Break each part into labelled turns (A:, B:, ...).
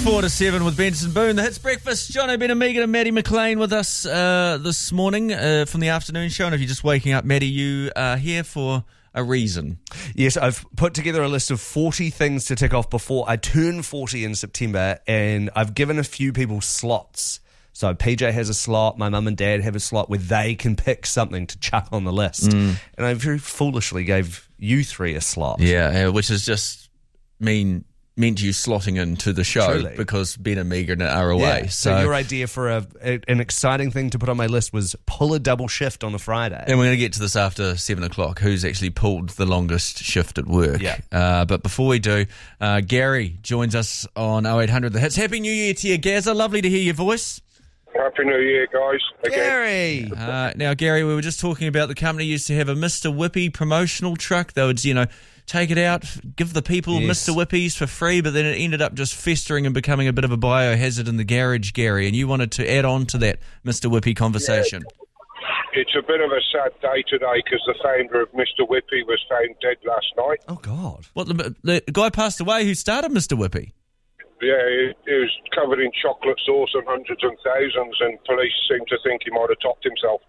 A: 4 to 7 with Benson Boone. The Hits Breakfast. Jono, Ben and Megan and Maddie McLean with us this morning from the afternoon show. And if you're just waking up, Maddie, you are here for a reason.
B: Yes, I've put together a list of 40 things to tick off before I turn 40 in September, and I've given a few people slots. So PJ has a slot, my mum and dad have a slot where they can pick something to chuck on the list. And I very foolishly gave you three a slot.
A: Yeah, which is just meant you slotting into the show. Truly. Because Ben and Megan are away.
B: Yeah, so your idea for an exciting thing to put on my list was pull a double shift on a Friday.
A: And we're going to get to this after 7 o'clock, who's actually pulled the longest shift at work.
B: Yeah.
A: But before we do, Gary joins us on 0800 The Hits. Happy New Year to you, Gazza. Lovely to hear your voice.
C: Happy New Year, guys.
B: Gary!
A: Now, Gary, we were just talking about the company used to have a Mr. Whippy promotional truck. They would, take it out, give the people Mr. Whippies for free, but then it ended up just festering and becoming a bit of a biohazard in the garage, Gary, and you wanted to add on to that Mr. Whippy conversation.
C: Yeah. It's a bit of a sad day today because the founder of Mr. Whippy was found dead last night.
B: Oh, God.
A: What, the guy passed away who started Mr. Whippy?
C: Yeah, he was covered in chocolate sauce and hundreds and thousands, and police seem to think he might have topped himself.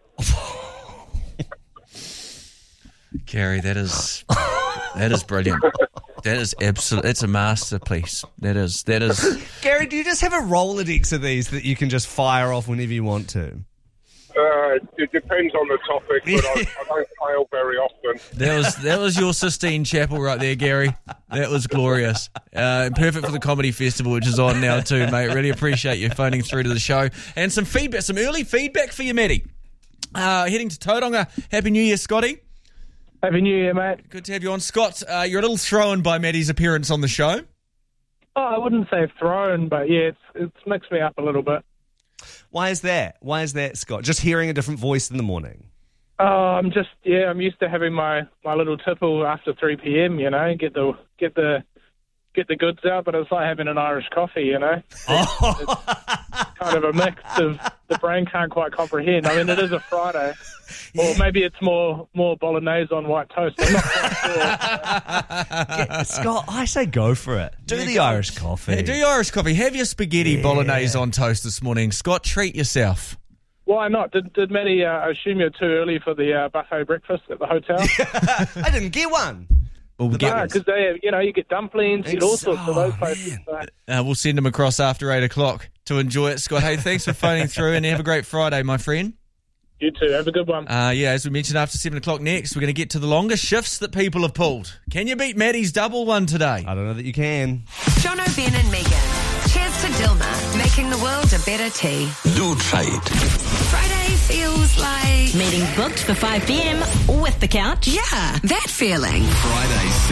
A: Gary, that is brilliant. That is it's a masterpiece. That is.
B: Gary, do you just have a Rolodex of these that you can just fire off whenever you want to?
C: It depends on the topic, but I don't fail very often.
A: That was your Sistine Chapel right there, Gary. That was glorious. Perfect for the comedy festival, which is on now too, mate. Really appreciate you phoning through to the show. And some feedback, some early feedback for you, Maddie. Heading to Tauranga. Happy New Year, Scotty.
D: Happy New Year, mate.
A: Good to have you on. Scott, you're a little thrown by Maddie's appearance on the show.
D: Oh, I wouldn't say thrown, but yeah, it's mixed me up a little bit.
B: Why is that, Scott? Just hearing a different voice in the morning?
D: I'm used to having my little tipple after 3 p.m, get the goods out, but it's like having an Irish coffee, It's kind of a mix of the brain can't quite comprehend. I mean, it is a Friday. Or maybe it's more bolognese on white toast. I'm not quite sure.
B: Scott, I say go for it. Do the Irish coffee.
A: Yeah, do your Irish coffee. Have your spaghetti bolognese on toast this morning. Scott, treat yourself.
D: Why not? Did Maddie assume you're too early for the buffet breakfast at the hotel?
B: I didn't get one.
A: We'll
D: because you get dumplings, you get all sorts of those places.
A: We'll send them across after 8 o'clock to enjoy it, Scott. Hey, thanks for phoning through and have a great Friday, my friend.
D: You too. Have a good one.
A: As we mentioned, after 7 o'clock next, we're going to get to the longest shifts that people have pulled. Can you beat Maddie's double one today?
B: I don't know that you can.
E: Jono, Ben and Megan. Cheers to Dilma, making the world a better tea.
F: Do try it.
E: Friday feels like...
G: Meeting booked for 5 p.m. with the couch.
E: Yeah, that feeling.
F: Fridays.